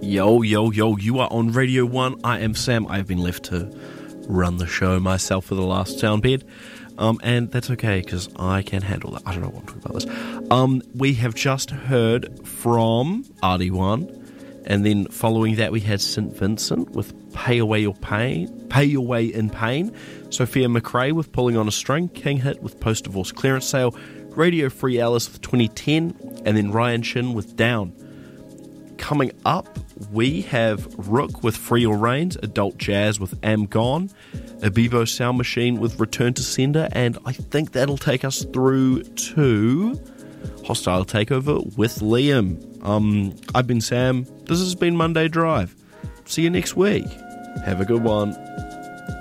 Yo, yo, yo, you are on Radio 1. I am Sam. I have been left to run the show myself for the last sound bed. And that's okay, because I can handle that. I don't know what I'm talking about this. We have just heard from RD1, and then following that we had St. Vincent with Pay Away in Pain, Sophia McRae with Pulling on a String, King Hit with Post-Divorce Clearance Sale, Radio Free Alice with 2010, and then Ryan Shin with Down. Coming up, we have Rook with Free Your Reins, Adult Jazz with Am Gone, Abibo Sound Machine with Return to Sender, and I think that'll take us through to Hostile Takeover with Liam. I've been Sam. This has been Monday Drive. See you next week. Have a good one.